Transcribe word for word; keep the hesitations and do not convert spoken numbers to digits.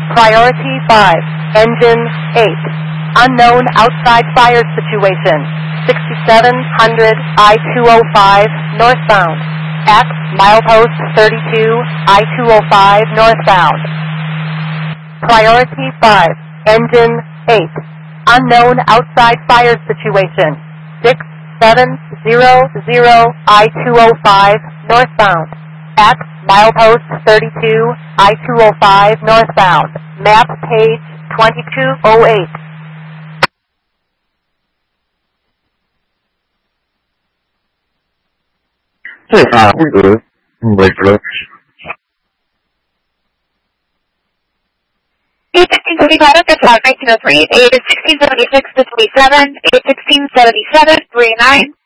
Priority five, engine eight. Unknown outside fire situation. sixty-seven hundred I two oh five northbound. At milepost thirty-two I two oh five northbound. Priority five, engine eight. Unknown outside fire situation. six seven zero zero I two oh five northbound. At milepost thirty-two I two oh five northbound. Map page twenty-two oh eight. 最大规格为主。 A sixteen seventy-five at nineteen oh three, A sixteen seventy-six to twenty-seven, A sixteen seventy-seven, three nine.